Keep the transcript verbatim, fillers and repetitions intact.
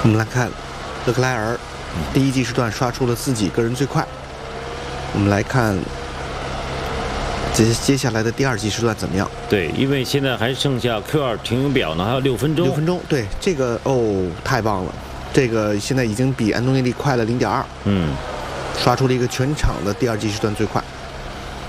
我们来看勒克莱尔第一计时段刷出了自己个人最快。我们来看接接下来的第二计时段怎么样？ 对，因为现在还剩下 Q 二停油表呢，还有六分钟。 六分钟，对这个哦，太棒了！这个现在已经比安东尼利快了零点二， 嗯， 刷出了一个全场的第二计时段最快。